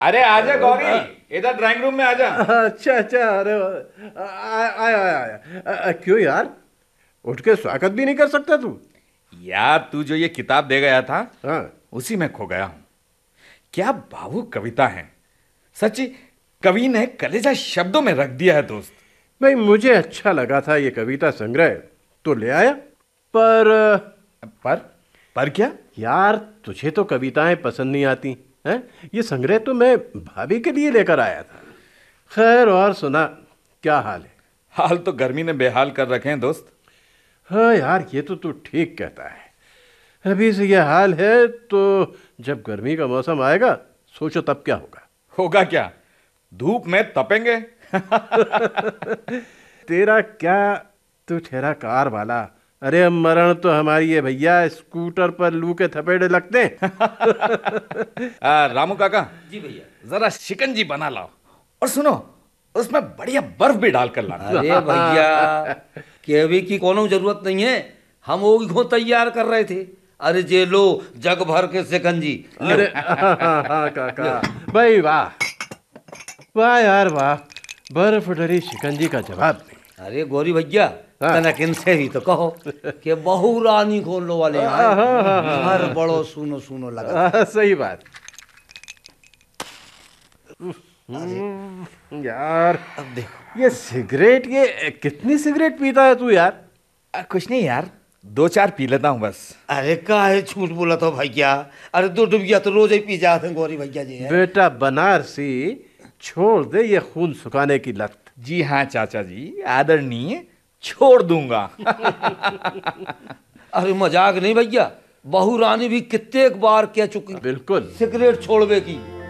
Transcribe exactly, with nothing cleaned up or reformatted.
अरे आजा गौरी, इधर ड्राइंग रूम में आजा। अच्छा अच्छा, अरे आया आया आया। क्यों यार, उठ के स्वागत भी नहीं कर सकता तू? यार तू जो ये किताब दे गया था, हाँ। उसी में खो गया हूं। क्या भावुक कविता है सच्ची। कवि ने कलेजा शब्दों में रख दिया है दोस्त। भाई मुझे अच्छा लगा था ये कविता संग्रह, तो ले आया। पर पर पर क्या? यार तुझे तो कविताएं पसंद नहीं आती हैं? ये संग्रह तो मैं भाभी के लिए लेकर आया था। खैर, और सुना, क्या हाल है? हाल तो गर्मी ने बेहाल कर रखे हैं दोस्त। हाँ यार, ये तो तू ठीक कहता है। अभी से ये हाल है तो जब गर्मी का मौसम आएगा, सोचो तब क्या होगा। होगा क्या, धूप में तपेंगे। तेरा क्या, तू ठहरा कार वाला। अरे अब मरण तो हमारी है भैया, स्कूटर पर लू के थपेड़े लगते हैं। आ, रामू काका जी भैया। जरा शिकंजी बना लाओ, और सुनो उसमें बढ़िया बर्फ भी डालकर लाना। अरे भैया, केवी की कोनो जरूरत नहीं है, हम वो घो तैयार कर रहे थे। अरे जे लो जग भर के शिकंजी। अरे हाँ हाँ हाँ काका, भाई वाह वाह यार वाह, बर्फ डरी शिकंजी का जवाब नहीं। अरे गौरी भैया, तनक इनसे भी तो कहो कि बहू रानी खोलो वाले आए, घर बड़ो सुनो सुनो लगा। हाँ, सही बात। यार अब देखो, ये सिगरेट, ये कितनी सिगरेट पीता है तू यार? आ, कुछ नहीं यार, दो चार पी लेता हूँ बस। अरे काहे झूठ बोला तो भैया। अरे दो डुबिया तो रोज ही पी जाते हैं गौरी भैया जी। बेटा बनारसी, छोड़ दे ये खून सुखाने की लत। जी हाँ चाचा जी, आदरणीय, छोड़ दूंगा। अरे मजाक नहीं भैया, बहू रानी भी कितने बार कह चुकी बिल्कुल। सिगरेट छोड़वे की।